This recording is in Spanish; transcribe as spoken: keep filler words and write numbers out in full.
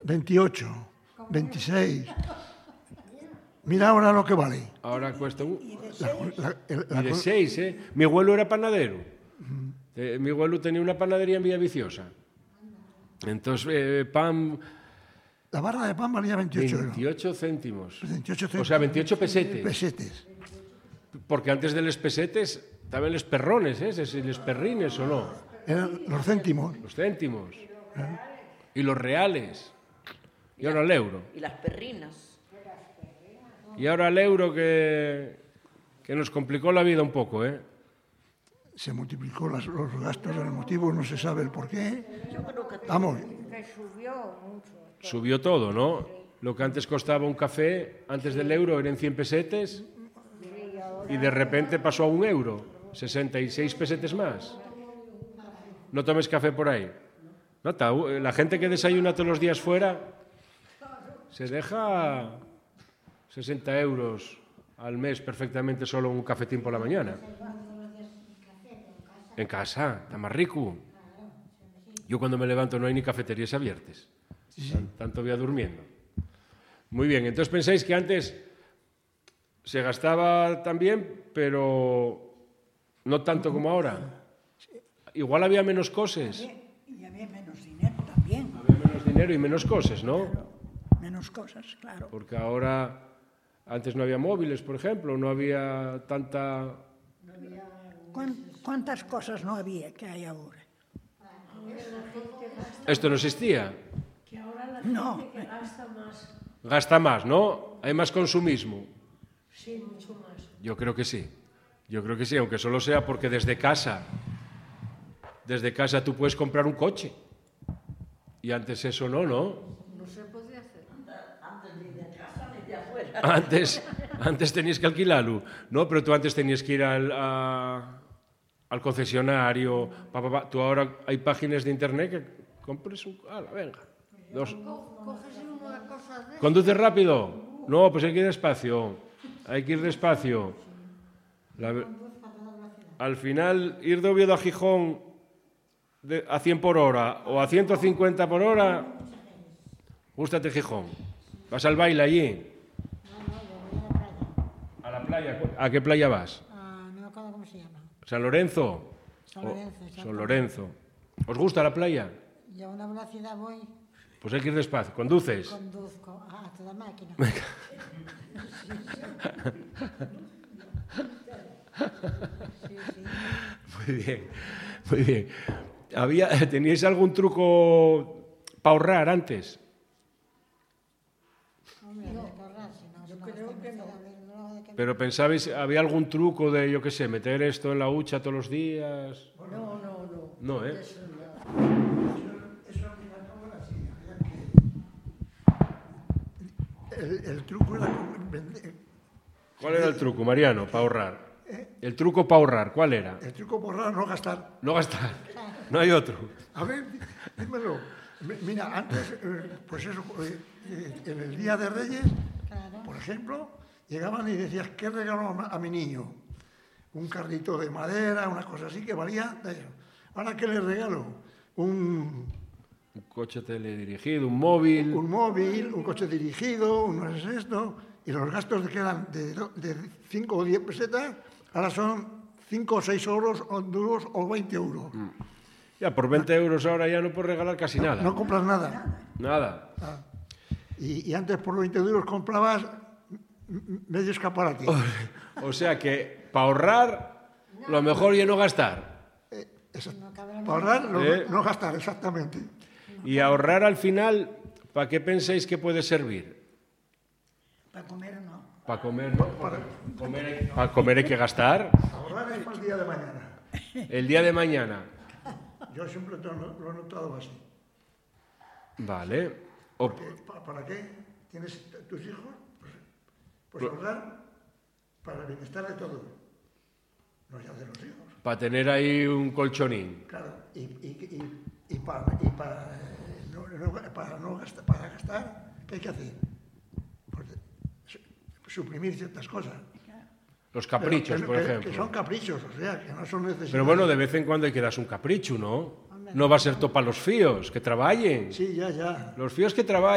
veintiocho, veintiséis. Mira ahora lo que vale. Ahora cuesta un... La- la- el- la- Y de seis, ¿eh? Mi abuelo era panadero. Eh, mi abuelo tenía una panadería en Villaviciosa. Entonces, eh, pan, La barra de pan valía veintiocho euros. veintiocho céntimos. veintiocho O sea, veintiocho pesetes. pesetes. Porque antes de los pesetes, estaban los perrones, ¿eh? Si los perrines o no. Eran los céntimos. Los céntimos. Y los reales. Y ahora el euro. Y las perrinas. Y ahora el euro que, que nos complicó la vida un poco, ¿eh? Se multiplicó las- los gastos, el motivo no se sabe el por qué. Vamos, Que subió mucho. Subió todo, ¿no? Lo que antes costaba un café, antes del euro, eran cien pesetes y de repente pasó a un euro, sesenta y seis pesetes más. No tomes café por ahí. Nota, la gente que desayuna todos los días fuera se deja sesenta euros al mes perfectamente solo un cafetín por la mañana. En casa, está más rico. Yo cuando me levanto no hay ni cafeterías abiertas. Tan- Tanto voy a durmiendo. Muy bien, entonces pensáis que antes se gastaba también, pero no tanto como ahora. Igual había menos cosas. Y había menos dinero también. Había menos dinero y menos cosas, ¿no? Menos cosas, claro. Porque ahora, antes no había móviles, por ejemplo, no había tanta... ¿Cuán- ¿Cuántas cosas no había que hay ahora? Esto no existía. No, Gasta más, ¿no? Hay más consumismo. Sí, mucho más. Yo creo que sí. Yo creo que sí, aunque solo sea porque desde casa, desde casa tú puedes comprar un coche. Y antes eso no, ¿no? No se podía hacer. Antes, antes tenías que alquilarlo. No, pero tú antes tenías que ir al, a- al concesionario. Pa, pa, pa. Tú ahora hay páginas de internet que compres un... ¡Hala, venga! Dos. Coges una cosa de... ¿Conduces rápido? No, pues hay que ir despacio. Hay que ir despacio. La ve- al final, ir de Oviedo a Gijón de- a cien por hora o a ciento cincuenta por hora, gústate Gijón. Vas al baile allí. A la playa. ¿A qué playa vas? Ah, no me acuerdo cómo se llama. ¿San Lorenzo? San O- Lorenzo, exacto. San Lorenzo. ¿Os gusta la playa? Y a una velocidad voy, Pues hay que ir despacio. ¿Conduces? conduzco a toda máquina. Sí, sí. Muy bien, muy bien. Había, ¿teníais algún truco para ahorrar antes? Hombre, había que ahorrar, si no, si no gastamos nada, a ver, luego de que- Pero pensabais, ¿había algún truco de, yo qué sé, meter esto en la hucha todos los días? No, no, no. No, ¿eh? Eso no. el, el truco era con- vender- ¿Cuál era el truco, Mariano, para ahorrar? El truco para ahorrar, ¿cuál era? el truco por ahorrar, no gastar. No gastar. No hay otro. A ver, dí- dímelo. Mi- Mira, antes, eh, pues eso, eh, eh, en el Día de Reyes, Claro. por ejemplo, llegaban y decías, ¿qué regalo a ma- a mi niño? Un carrito de madera, una cosa así que valía. de eso. Ahora, ¿qué le regalo? Un, Un coche teledirigido, un móvil. un móvil, un coche dirigido, un no sé esto, y los gastos que eran de, do- de cinco o diez pesetas, ahora son cinco o seis euros o duros o veinte euros. Ya, por veinte euros ahora ya no puedes regalar casi nada. No compras nada. Nada. Ah. Y, y antes por los veinte euros comprabas m- m- medio escaparate. O sea que para ahorrar, lo mejor ya no gastar. Eso. No cabe la Para ahorrar, no, ¿Eh? no gastar, exactamente. Y ahorrar al final, ¿para qué pensáis que puede servir? para comer no. Para comer, ¿no? Para comer, hay- para comer hay que gastar. Ahorrar es para el día de mañana. El día de mañana. Yo siempre lo, lo he notado así. Vale. O- Porque, ¿pa- ¿Para qué tienes t- tus hijos? Pues, pues ahorrar para el bienestar de todos. No ya de los hijos. para tener ahí un colchonín. Claro, y, y, y, y para, y para, eh, no, no- para, no gastar, para gastar, ¿qué hay que hacer? Pues, su- suprimir ciertas cosas. Los caprichos, Pero que- por que- ejemplo. Que son caprichos, o sea, que no son necesarios. Pero bueno, de vez en cuando hay que darse un capricho, ¿no? No va a ser todo para los fíos, que trabajen. Sí, ya, ya. Los fíos que trabajen.